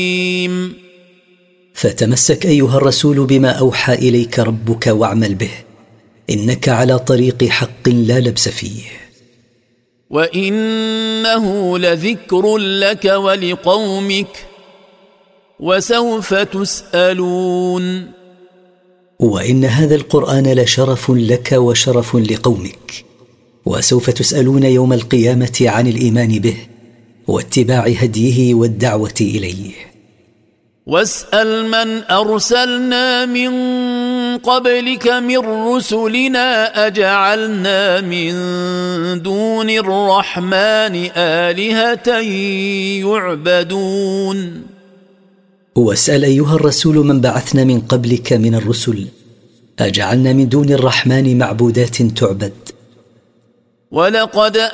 فتمسك أيها الرسول بما أوحى إليك ربك واعمل به، إنك على طريق حق لا لبس فيه. وإنه لذكر لك ولقومك وسوف تسألون. وإن هذا القرآن لشرف لك وشرف لقومك، وسوف تسألون يوم القيامة عن الإيمان به واتباع هديه والدعوة إليه. واسأل من أرسلنا من قبلك من رسلنا أجعلنا من دون الرحمن آلهة يعبدون. واسأل أيها الرسول من بعثنا من قبلك من الرسل أجعلنا من دون الرحمن معبودات تعبد. ولقد